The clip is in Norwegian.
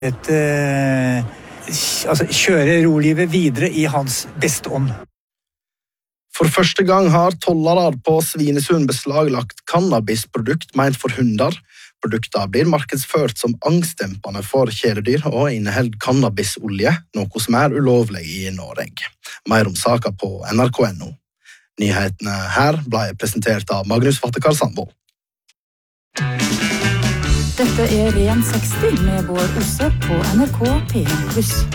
Kjøre rolivet videre i hans beste ånd. For første gang har tollere på Svinesund beslaglagt cannabisprodukt ment for hunder. Produkter blir markedsført som angstdempende for kjæledyr og inneholder cannabisolje, noe som er ulovlig i Norge. Mer om saken på nrk.no. Nyhetene her ble presentert av Magnus Vattekar Sandvold. Dette er Ren 60 med Bård Osse på NRK P1+.